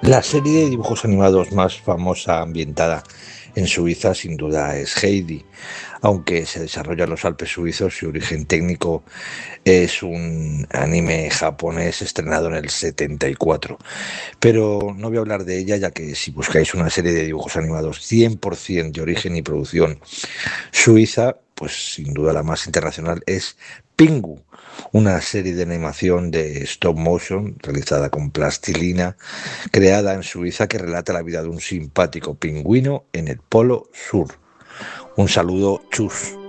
La serie de dibujos animados más famosa ambientada en Suiza sin duda es Heidi, aunque se desarrolla en los Alpes suizos. Su origen técnico es un anime japonés estrenado en el 74. Pero no voy a hablar de ella, ya que si buscáis una serie de dibujos animados 100% de origen y producción suiza, pues sin duda la más internacional es Pingu, una serie de animación de stop motion realizada con plastilina, creada en Suiza, que relata la vida de un simpático pingüino en el Polo Sur. Un saludo, chus.